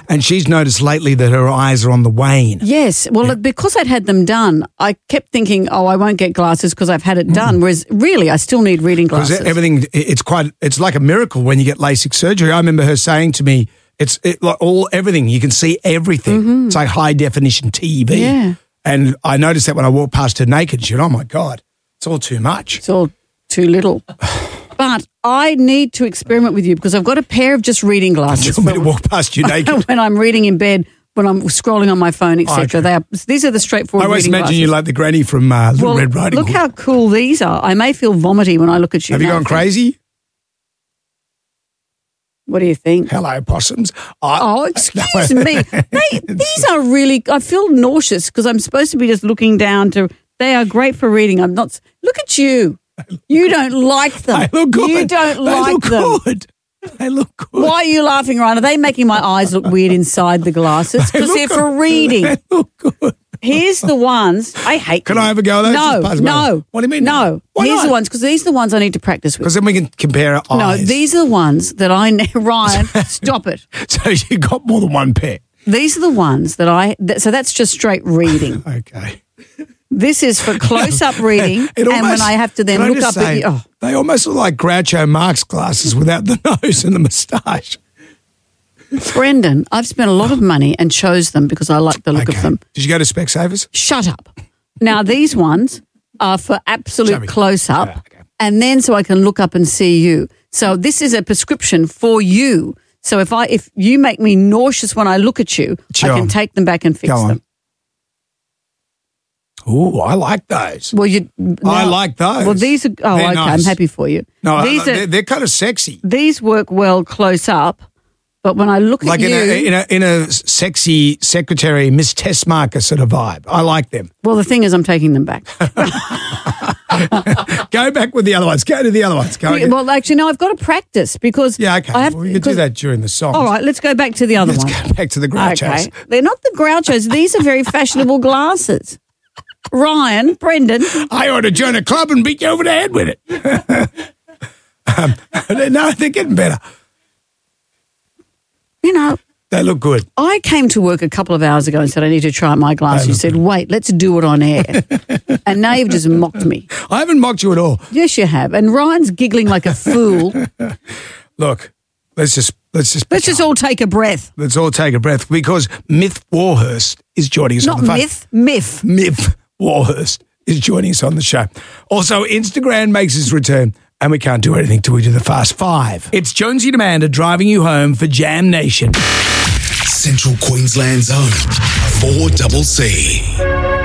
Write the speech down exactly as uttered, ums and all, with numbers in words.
And she's noticed lately that her eyes are on the wane. Yes. Well, yeah. because I'd had them done, I kept thinking, oh, I won't get glasses because I've had it done. Mm. Whereas really, I still need reading glasses. Because everything, it's quite, it's like a miracle when you get LASIK surgery. I remember her saying to me, it's it, like all, everything, you can see everything. Mm-hmm. It's like high definition T V. Yeah. And I noticed that when I walked past her naked, she went, oh my God, it's all too much. It's all too little. But I need to experiment with you because I've got a pair of just reading glasses. Do you want me to walk past you naked? When I'm reading in bed, when I'm scrolling on my phone, et cetera. Okay. They are, these are the straightforward I always reading imagine glasses. you like the granny from uh, Little well, Red Riding Look Hood. how cool these are. I may feel vomity when I look at you. Have you gone crazy? What do you think? Hello, possums. I, oh, excuse me. They, these are really, I feel nauseous because I'm supposed to be just looking down to, they are great for reading. I'm not, look at you. You don't like them. They look good. You don't they like look them. Good. They look good. Why are you laughing, Ryan? Are they making my eyes look weird inside the glasses? Because they they're good. For reading. They look good. Here's the ones. I hate Can them. I have a go at those? No, no. What do you mean? No. Why Here's not? the ones, because these are the ones I need to practice with. Because then we can compare our eyes. No, these are the ones that I, Ryan, stop it. So you got more than one pair. These are the ones that I, th- so that's just straight reading. Okay. This is for close-up reading, almost, and when I have to then look up say, at you. Oh. They almost look like Groucho Marx glasses without the nose and the moustache. Brendan, I've spent a lot of money and chose them because I like the look okay. of them. Did you go to Specsavers? Shut up. Now, these ones are for absolute close-up, yeah, okay. and then so I can look up and see you. So this is a prescription for you. So if I if you make me nauseous when I look at you, sure. I can take them back and fix go on. them. Oh, I like those. Well, you. Now, I like those. Well, these are. Oh, they're okay. Nice. I'm happy for you. No, these I, are, they're, they're kind of sexy. These work well close up, but when I look like at in you, a, in a in a sexy secretary Miss Tessmarker sort of vibe. I like them. Well, the thing is, I'm taking them back. Go back with the other ones. Go to the other ones. Go yeah, well, actually, no. I've got to practice because yeah, okay. I have. Well, we can do that during the song. All right, let's go back to the other let's one. Let's go back to the Grouchos. Okay. They're not the Grouchos. These are very fashionable glasses. Ryan, Brendan. I ought to join a club and beat you over the head with it. um, no, they're getting better. You know. They look good. I came to work a couple of hours ago and said, I need to try my glasses. You said, good. Wait, let's do it on air. And now you've just mocked me. I haven't mocked you at all. Yes, you have. And Ryan's giggling like a fool. Look, let's just... Let's just let's just all take a breath. Let's all take a breath because Myth Warhurst is joining us Not on the phone. Myth, Myth. Myth Warhurst is joining us on the show. Also, Instagram makes its return and we can't do anything till we do the Fast Five. It's Jonesy and Amanda driving you home for Jam Nation. Central Queensland's own four C C.